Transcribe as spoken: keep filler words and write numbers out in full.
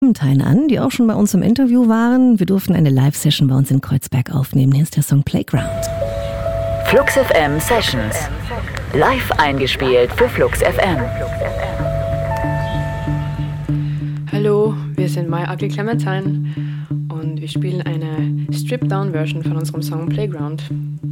Clementine an, die auch schon bei uns im Interview waren. Wir durften eine Live-Session bei uns in Kreuzberg aufnehmen. Hier ist der Song Playground. Flux F M Sessions. Live eingespielt für Flux F M. Hallo, wir sind My Ugly Clementine und wir spielen eine Stripped-Down-Version von unserem Song Playground.